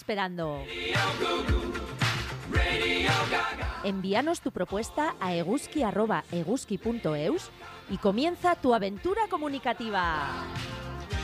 esperando? Envíanos tu propuesta a eguzki@eguzki.eus y comienza tu aventura comunicativa.